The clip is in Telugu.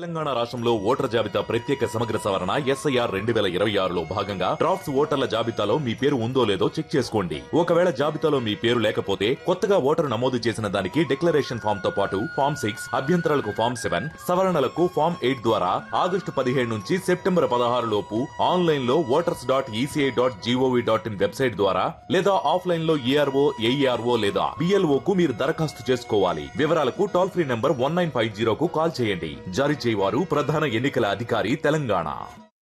తెలంగాణ రాష్ట్రంలో ఓటర్ జాబితా ప్రత్యేక సమగ్ర సవరణ SIR 2026లో భాగంగా డ్రాఫ్ట్స్ ఓటర్ల జాబితాలో మీ పేరు ఉందో లేదో చెక్ చేసుకోండి. ఒకవేళ జాబితాలో మీ పేరు లేకపోతే కొత్తగా ఓటరు నమోదు చేసిన దానికి డిక్లరేషన్ ఫామ్ తో పాటు ఫామ్ 6, అభ్యంతరాలకు ఫామ్ 7, సవరణలకు ఫామ్ 8 ద్వారా ఆగస్టు 17 నుంచి సెప్టెంబర్ 16 లోపు ఆన్లైన్ లో voters.eci.gov.in వెబ్సైట్ ద్వారా లేదా ఆఫ్లైన్ లో ERO, AERO లేదా BLO కు మీరు దరఖాస్తు చేసుకోవాలి. వివరాలకు టోల్ ఫ్రీ నంబర్ 1950కు కాల్ చేయండి. జారీ చేయవారు ప్రధాన ఎన్నికల అధికారి తెలంగాణ.